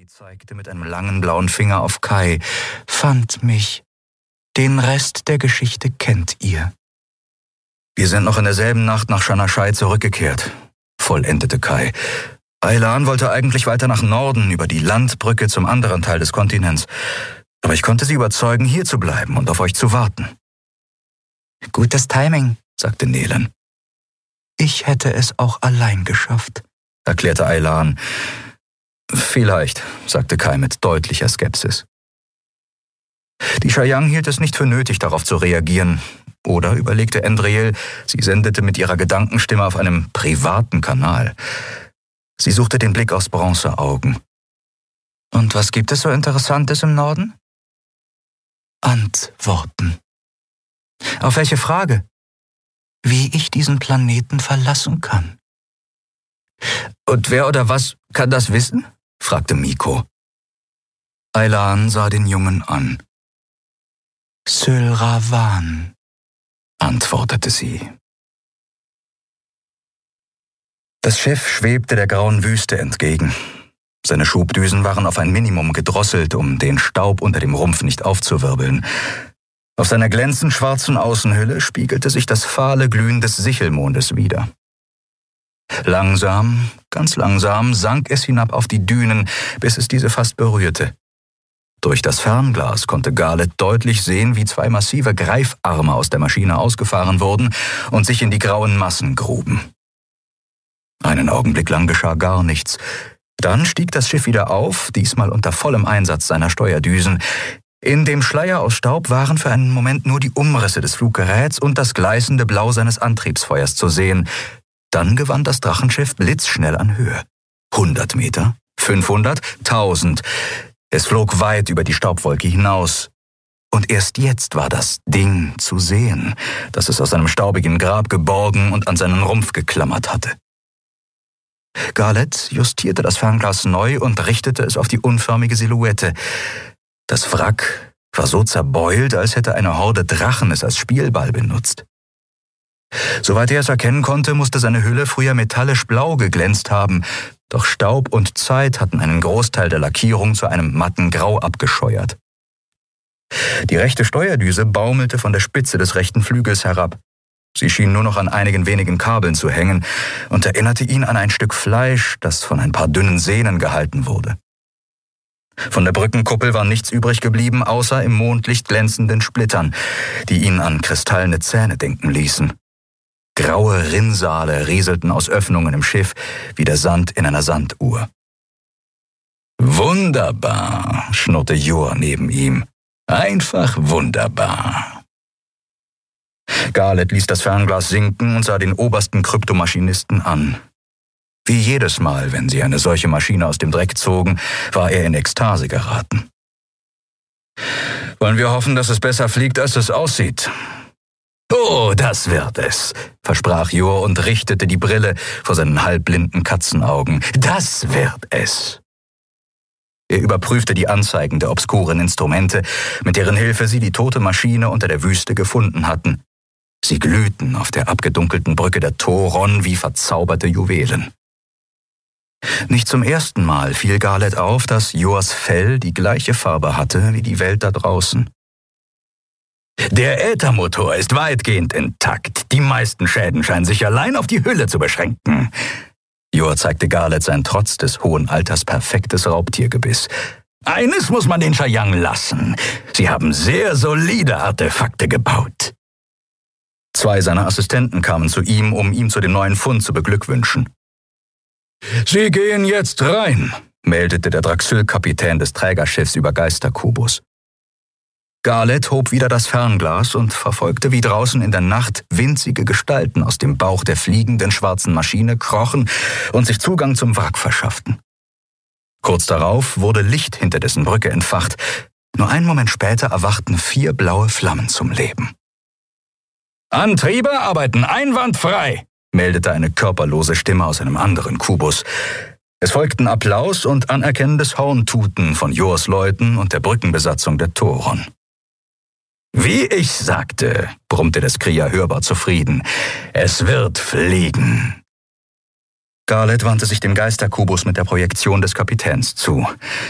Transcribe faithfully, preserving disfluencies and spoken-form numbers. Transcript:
zeigte mit einem langen blauen Finger auf Kai, fand mich. Den Rest der Geschichte kennt ihr. Wir sind noch in derselben Nacht nach Shanashai zurückgekehrt, vollendete Kai. Aylan wollte eigentlich weiter nach Norden, über die Landbrücke zum anderen Teil des Kontinents. Aber ich konnte sie überzeugen, hier zu bleiben und auf euch zu warten. Gutes Timing, sagte Nehlen. Ich hätte es auch allein geschafft, erklärte Aylan. Vielleicht, sagte Kai mit deutlicher Skepsis. Die Chayang hielt es nicht für nötig, darauf zu reagieren. Oder, überlegte Endriel, sie sendete mit ihrer Gedankenstimme auf einem privaten Kanal. Sie suchte den Blick aus Bronzeaugen. Und was gibt es so Interessantes im Norden? Antworten. Auf welche Frage? Wie ich diesen Planeten verlassen kann. Und wer oder was kann das wissen? Fragte Miko. Aylan sah den Jungen an. Sylravan, antwortete sie. Das Schiff schwebte der grauen Wüste entgegen. Seine Schubdüsen waren auf ein Minimum gedrosselt, um den Staub unter dem Rumpf nicht aufzuwirbeln. Auf seiner glänzend schwarzen Außenhülle spiegelte sich das fahle Glühen des Sichelmondes wider. Langsam, ganz langsam sank es hinab auf die Dünen, bis es diese fast berührte. Durch das Fernglas konnte Garlet deutlich sehen, wie zwei massive Greifarme aus der Maschine ausgefahren wurden und sich in die grauen Massen gruben. Einen Augenblick lang geschah gar nichts. Dann stieg das Schiff wieder auf, diesmal unter vollem Einsatz seiner Steuerdüsen. In dem Schleier aus Staub waren für einen Moment nur die Umrisse des Fluggeräts und das gleißende Blau seines Antriebsfeuers zu sehen. Dann gewann das Drachenschiff blitzschnell an Höhe. Hundert Meter, fünfhundert, tausend. Es flog weit über die Staubwolke hinaus. Und erst jetzt war das Ding zu sehen, das es aus seinem staubigen Grab geborgen und an seinen Rumpf geklammert hatte. Garlet justierte das Fernglas neu und richtete es auf die unförmige Silhouette. Das Wrack war so zerbeult, als hätte eine Horde Drachen es als Spielball benutzt. Soweit er es erkennen konnte, musste seine Hülle früher metallisch blau geglänzt haben, doch Staub und Zeit hatten einen Großteil der Lackierung zu einem matten Grau abgescheuert. Die rechte Steuerdüse baumelte von der Spitze des rechten Flügels herab. Sie schien nur noch an einigen wenigen Kabeln zu hängen und erinnerte ihn an ein Stück Fleisch, das von ein paar dünnen Sehnen gehalten wurde. Von der Brückenkuppel war nichts übrig geblieben, außer im Mondlicht glänzenden Splittern, die ihn an kristallene Zähne denken ließen. Graue Rinnsale rieselten aus Öffnungen im Schiff, wie der Sand in einer Sanduhr. »Wunderbar«, schnurrte Jor neben ihm. »Einfach wunderbar.« Garlet ließ das Fernglas sinken und sah den obersten Kryptomaschinisten an. Wie jedes Mal, wenn sie eine solche Maschine aus dem Dreck zogen, war er in Ekstase geraten. »Wollen wir hoffen, dass es besser fliegt, als es aussieht?« »Oh, das wird es«, versprach Jor und richtete die Brille vor seinen halbblinden Katzenaugen. »Das wird es.« Er überprüfte die Anzeigen der obskuren Instrumente, mit deren Hilfe sie die tote Maschine unter der Wüste gefunden hatten. Sie glühten auf der abgedunkelten Brücke der Toron wie verzauberte Juwelen. Nicht zum ersten Mal fiel Garlet auf, dass Jors Fell die gleiche Farbe hatte wie die Welt da draußen. »Der Äthermotor ist weitgehend intakt. Die meisten Schäden scheinen sich allein auf die Hülle zu beschränken.« Jor zeigte Garlet sein trotz des hohen Alters perfektes Raubtiergebiss. »Eines muss man den Chayang lassen. Sie haben sehr solide Artefakte gebaut.« Zwei seiner Assistenten kamen zu ihm, um ihm zu dem neuen Fund zu beglückwünschen. »Sie gehen jetzt rein«, meldete der Draxyl-Kapitän des Trägerschiffs über Geisterkubus. Garlet hob wieder das Fernglas und verfolgte, wie draußen in der Nacht winzige Gestalten aus dem Bauch der fliegenden schwarzen Maschine krochen und sich Zugang zum Wrack verschafften. Kurz darauf wurde Licht hinter dessen Brücke entfacht. Nur einen Moment später erwachten vier blaue Flammen zum Leben. »Antriebe arbeiten einwandfrei«, meldete eine körperlose Stimme aus einem anderen Kubus. Es folgten Applaus und anerkennendes Horntuten von Jors Leuten und der Brückenbesatzung der Toron. »Wie ich sagte«, brummte der Skrier hörbar zufrieden, »es wird fliegen.« Garlet wandte sich dem Geisterkubus mit der Projektion des Kapitäns zu.